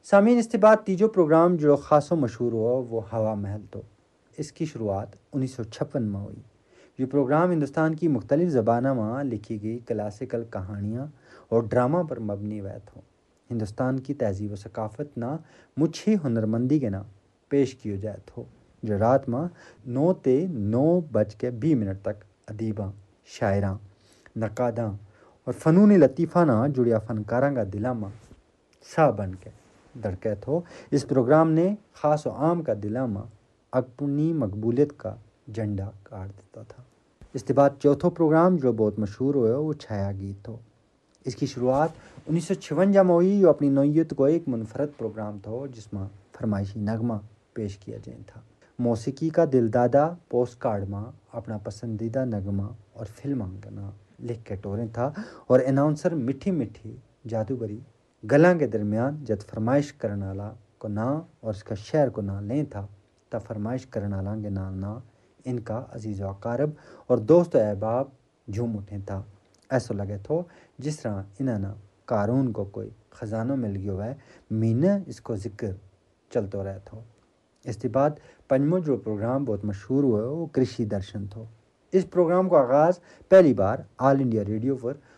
سامعین، اس کے بعد تیجو پروگرام جو خاص و مشہور ہوا وہ ہوا محل تو اس کی شروعات 1956 میں ہوئی۔ یہ پروگرام ہندوستان کی مختلف زبانوں میں لکھی گئی کلاسیکل کہانیاں اور ڈرامہ پر مبنی ہوئے تھو۔ ہندوستان کی تہذیب و ثقافت نہ مچھی ہنرمندی کے نام پیش کیے جائے تھو، جو رات میں 9:09 تک ادیباں، شاعراں، نقاداں اور فنون لطیفہ نہ جڑیا فنکاراں کا دلاں میں سا بن کے دھڑکے تھو۔ اس پروگرام نے خاص و عام کا دلاں میں اپنی مقبولیت کا جھنڈا گاڑ دیتا تھا۔ اس کے بعد چوتھا پروگرام جو بہت مشہور ہوا وہ چھایا گیت تھو۔ اس کی شروعات 1956 میں ہوئی۔ جو اپنی نوعیت کو ایک منفرد پروگرام تھا جس میں فرمائشی نغمہ پیش کیا جائے تھا۔ موسیقی کا دل دادا پوسٹ کارڈ میں اپنا پسندیدہ نغمہ اور فلم کا نام لکھ کے ٹورے تھا، اور اناؤنسر میٹھی میٹھی جادوگری گلاں کے درمیان جد فرمائش کرنے والا کو نام اور اس کا شہر کو نام لیں تھا تب فرمائش کرنے والا کے نام ان کا عزیز و اقارب اور دوست و احباب جھوم اٹھے تھا۔ ایسا لگے تھو جس طرح انہوں نے قارون کو کوئی خزانہ مل گیا ہے، مینہ اس کو ذکر چلتا رہا تھا۔ اس کے بعد پنجموں جو پروگرام بہت مشہور ہوا وہ کرشی درشن تھا۔ اس پروگرام کا آغاز پہلی بار آل انڈیا ریڈیو پر